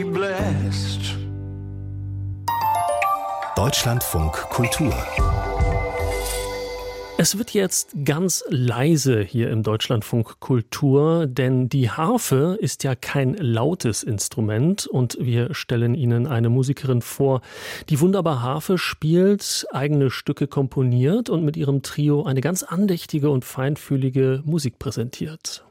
blessed. Deutschlandfunk Kultur. Es wird jetzt ganz leise hier im Deutschlandfunk Kultur, denn die Harfe ist ja kein lautes Instrument und wir stellen Ihnen eine Musikerin vor, die wunderbar Harfe spielt, eigene Stücke komponiert und mit ihrem Trio eine ganz andächtige und feinfühlige Musik präsentiert.